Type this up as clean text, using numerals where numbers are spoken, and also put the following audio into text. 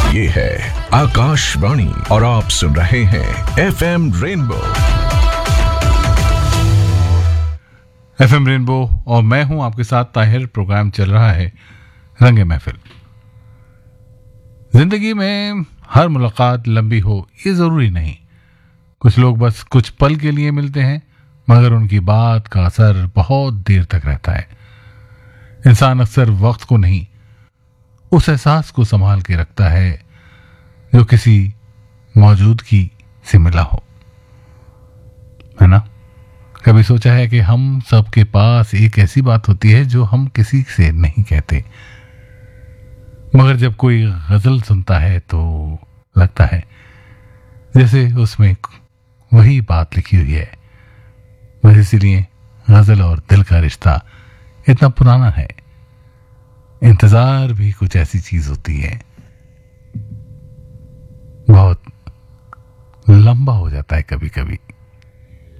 ये है आकाशवाणी और आप सुन रहे हैं FM रेनबो। FM रेनबो और मैं हूं आपके साथ ताहिर। प्रोग्राम चल रहा है रंगे महफिल। जिंदगी में हर मुलाकात लंबी हो ये जरूरी नहीं। कुछ लोग बस कुछ पल के लिए मिलते हैं, मगर उनकी बात का असर बहुत देर तक रहता है। इंसान अक्सर वक्त को नहीं, उस एहसास को संभाल के रखता है जो किसी मौजूदगी से मिला हो, है ना? कभी सोचा है कि हम सबके पास एक ऐसी बात होती है जो हम किसी से नहीं कहते, मगर जब कोई गजल सुनता है तो लगता है जैसे उसमें वही बात लिखी हुई है। बस इसीलिए गजल और दिल का रिश्ता इतना पुराना है। इंतजार भी कुछ ऐसी चीज होती है, बहुत लंबा हो जाता है कभी कभी।